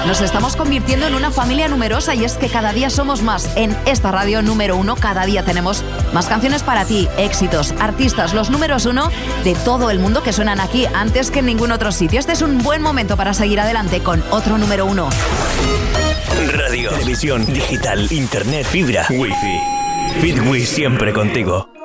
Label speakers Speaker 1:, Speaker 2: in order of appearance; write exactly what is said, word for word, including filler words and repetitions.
Speaker 1: Nos estamos convirtiendo en una familia numerosa y es que cada día somos más. En esta radio número uno, cada día tenemos más canciones para ti, éxitos, artistas, los números uno de todo el mundo que suenan aquí antes que en ningún otro sitio. Este es un buen momento para seguir adelante con otro número uno.
Speaker 2: Radio, televisión, digital, internet, fibra, wifi. Fitwi siempre contigo.